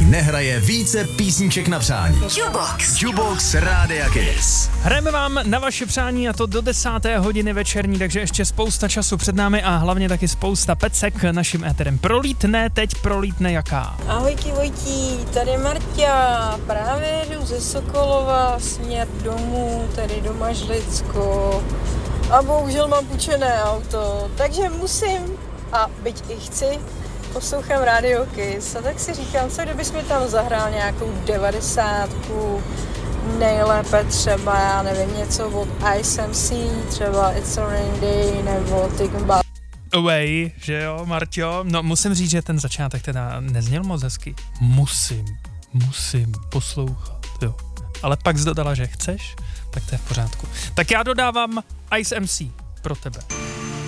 nehraje více písniček na přání. Jukebox Rádia Kiss. Hrajeme vám na vaše přání a to do 10. hodiny večerní, takže ještě spousta času před námi a hlavně taky spousta pecek naším éterem. Prolítne jaká? Ahojky Vojtí, tady Marťa, právě jdu ze Sokolova směr domů, tedy do Mažlicko a bohužel mám půjčené auto, takže musím a byť i chci, poslouchám Radio Kiss a tak si říkám, co kdybys mi tam zahrál nějakou 90, nejlépe třeba, já nevím, něco od Ice MC, třeba It's a Rainy Day nebo Taken By Away, že jo, Marťo? No musím říct, že ten začátek teda nezněl moc hezky. Musím poslouchat, jo. Ale pak jsi dodala, že chceš, tak to je v pořádku. Tak já dodávám Ice MC pro tebe.